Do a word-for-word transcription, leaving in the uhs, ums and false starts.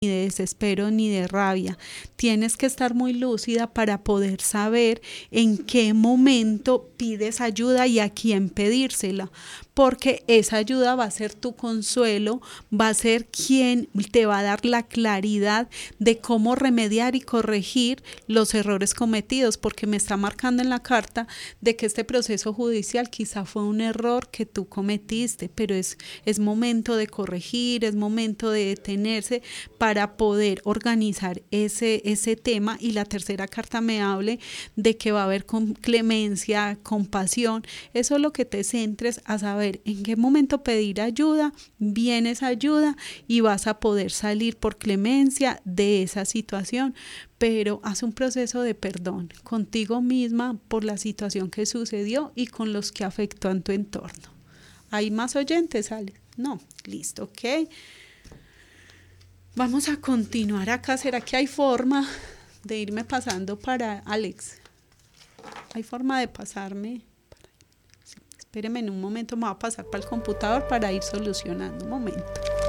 ni de desespero, ni de rabia. Tienes que estar muy lúcida para poder saber en qué momento pides ayuda y a quién pedírsela, porque esa ayuda va a ser tu consuelo, va a ser quien te va a dar la claridad de cómo remediar y corregir los errores cometidos, porque me está marcando en la carta de que este proceso judicial quizá fue un error que tú cometiste, pero es, es momento de corregir, es momento de detenerse para poder organizar ese, ese tema. Y la tercera carta me hable de que va a haber con clemencia, compasión. Eso es lo que te centres a saber en qué momento pedir ayuda, viene esa ayuda y vas a poder salir por clemencia de esa situación. Pero haz un proceso de perdón contigo misma por la situación que sucedió y con los que afectó en tu entorno. ¿Hay más oyentes, Ale? No, listo, ok. Vamos a continuar acá. ¿Será que hay forma de irme pasando para Alex? ¿Hay forma de pasarme? Sí, espéreme en un momento, me voy a pasar para el computador para ir solucionando. Un momento.